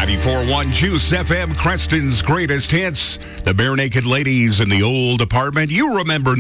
94.1 Juice FM, Creston's greatest hits. The Bare Naked Ladies in the Old Apartment. You remember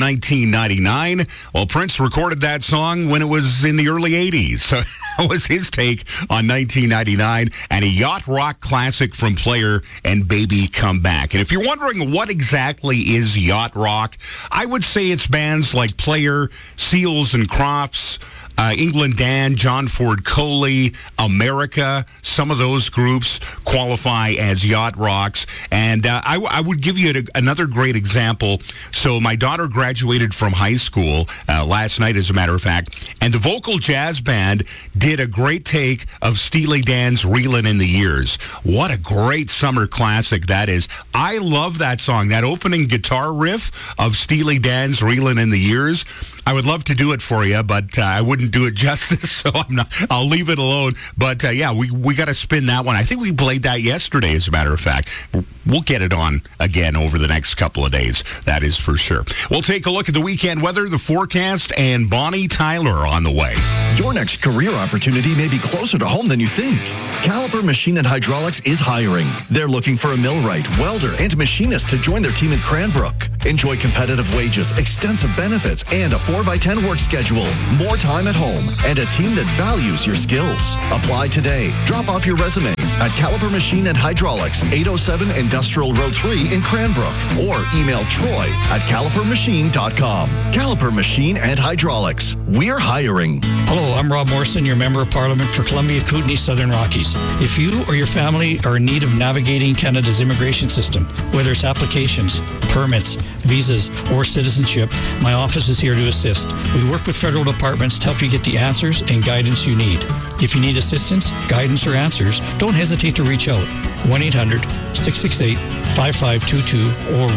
1999. Well, Prince recorded that song when it was in the early 80s. So that was his take on 1999 and a yacht rock classic from Player and Baby Come Back. And if you're wondering what exactly is yacht rock, I would say it's bands like Player, Seals and Crofts, England Dan, John Ford Coley, America. Some of those groups qualify as yacht rocks. And I would give you another great example. So my daughter graduated from high school last night, as a matter of fact, and the vocal jazz band did a great take of Steely Dan's Reelin' in the Years. What a great summer classic that is. I love that song, that opening guitar riff of Steely Dan's Reelin' in the Years. I would love to do it for you, but I wouldn't do it justice, so I'll leave it alone. But yeah, we got to spin that one. I think we played that yesterday, as a matter of fact. We'll get it on again over the next couple of days. That is for sure. We'll take a look at the weekend weather, the forecast, and Bonnie Tyler on the way. Your next career opportunity may be closer to home than you think. Caliper Machine and Hydraulics is hiring. They're looking for a millwright, welder, and machinist to join their team in Cranbrook. Enjoy competitive wages, extensive benefits, and a 4x10 work schedule. More time at home, and a team that values your skills. Apply today. Drop off your resume at Caliper Machine and Hydraulics, 807 Industrial Road 3 in Cranbrook, or email Troy at calipermachine.com. Caliper Machine and Hydraulics. We're hiring. Hello, I'm Rob Morrison, your Member of Parliament for Columbia, Kootenay, Southern Rockies. If you or your family are in need of navigating Canada's immigration system, whether it's applications, permits, visas, or citizenship, my office is here to assist. We work with federal departments to help you get the answers and guidance you need. If you need assistance, guidance, or answers, don't hesitate to reach out. 1-800-668-5522 or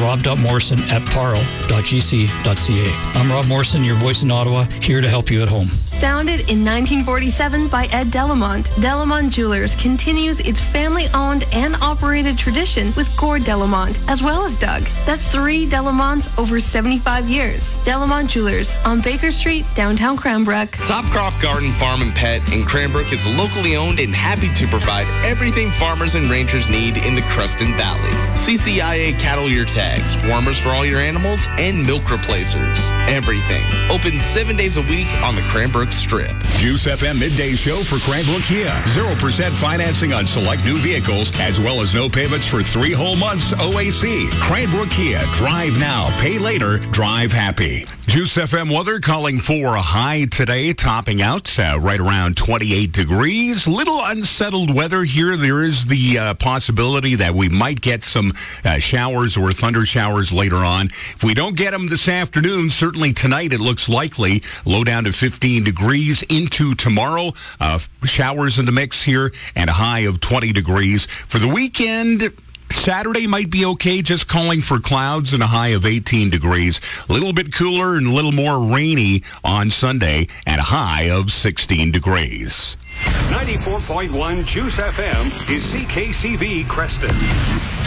rob.morrison@parle.gc.ca. I'm Rob Morrison, your voice in Ottawa, here to help you at home. Founded in 1947 by Ed Delamont, Delamont Jewelers continues its family-owned and operated tradition with Gord Delamont, as well as Doug. That's 3 Delamonts over 75 years. Delamont Jewelers on Baker Street, downtown Cranbrook. Topcroft Garden Farm and Pet in Cranbrook is locally owned and happy to provide everything farmers and ranchers need in the Creston Valley. CCIA cattle year tags, warmers for all your animals, and milk replacers. Everything. Open 7 days a week on the Cranbrook Strip. Juice FM midday show for Cranbrook Kia. 0% financing on select new vehicles, as well as no payments for 3 whole months OAC. Cranbrook Kia. Drive now, pay later, drive happy. Juice FM weather calling for a high today, topping out right around 28 degrees. Little unsettled weather here. There is the possibility that we might get some showers or thunder showers later on. If we don't get them this afternoon, certainly tonight it looks likely. Low down to 15 degrees into tomorrow. Showers in the mix here and a high of 20 degrees. For the weekend, Saturday might be okay, just calling for clouds and a high of 18 degrees. A little bit cooler and a little more rainy on Sunday and a high of 16 degrees. 94.1 Juice FM is CKCV Creston.